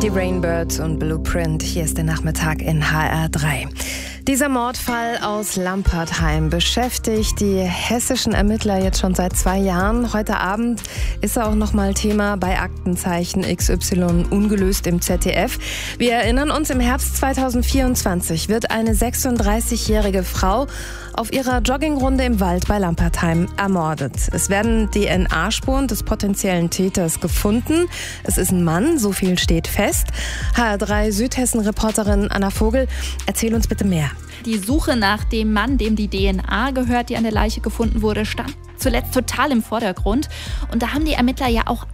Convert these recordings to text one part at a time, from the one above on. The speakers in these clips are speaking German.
Die Rainbirds und Blueprint, hier ist der Nachmittag in HR3. Dieser Mordfall aus Lampertheim beschäftigt die hessischen Ermittler jetzt schon seit 2 Jahren. Heute Abend ist er auch nochmal Thema bei Aktenzeichen XY ungelöst im ZDF. Wir erinnern uns, im Herbst 2024 wird eine 36-jährige Frau auf ihrer Joggingrunde im Wald bei Lampertheim ermordet. Es werden DNA-Spuren des potenziellen Täters gefunden. Es ist ein Mann, so viel steht fest. HR3 Südhessen-Reporterin Anna Vogel, erzähl uns bitte mehr. Die Suche nach dem Mann, dem die DNA gehört, die an der Leiche gefunden wurde, stand zuletzt total im Vordergrund. Und da haben die Ermittler ja auch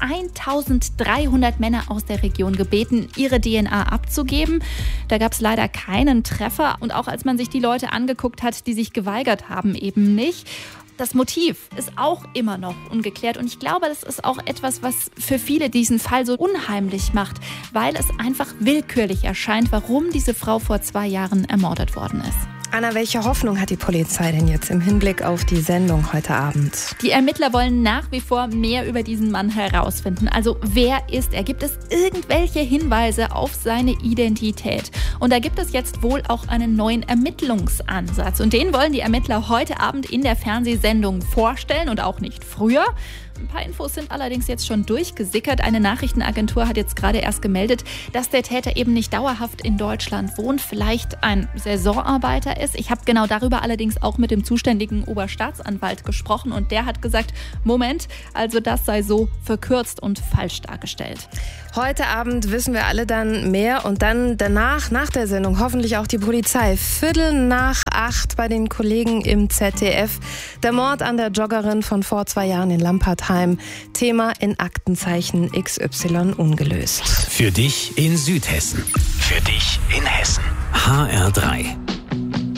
1300 Männer aus der Region gebeten, ihre DNA abzugeben. Da gab es leider keinen Treffer. Und auch als man sich die Leute angeguckt hat, die sich geweigert haben, eben nicht. Das Motiv ist auch immer noch ungeklärt und ich glaube, das ist auch etwas, was für viele diesen Fall so unheimlich macht, weil es einfach willkürlich erscheint, warum diese Frau vor 2 Jahren ermordet worden ist. Anna, welche Hoffnung hat die Polizei denn jetzt im Hinblick auf die Sendung heute Abend? Die Ermittler wollen nach wie vor mehr über diesen Mann herausfinden. Also wer ist er? Gibt es irgendwelche Hinweise auf seine Identität? Und da gibt es jetzt wohl auch einen neuen Ermittlungsansatz. Und den wollen die Ermittler heute Abend in der Fernsehsendung vorstellen und auch nicht früher. Ein paar Infos sind allerdings jetzt schon durchgesickert. Eine Nachrichtenagentur hat jetzt gerade erst gemeldet, dass der Täter eben nicht dauerhaft in Deutschland wohnt, vielleicht ein Saisonarbeiter ist. Ich habe genau darüber allerdings auch mit dem zuständigen Oberstaatsanwalt gesprochen und der hat gesagt, Moment, also das sei so verkürzt und falsch dargestellt. Heute Abend wissen wir alle dann mehr und dann danach, nach der Sendung, hoffentlich auch die Polizei. 7:45 bei den Kollegen im ZDF. Der Mord an der Joggerin von vor 2 Jahren in Lampertheim. Thema in Aktenzeichen XY ungelöst. Für dich in Südhessen. Für dich in Hessen. HR3.